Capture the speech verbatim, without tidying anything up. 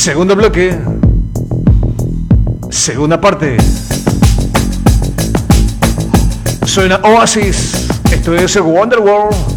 Segundo bloque. Segunda parte. Suena Oasis. Esto es Wonderworld.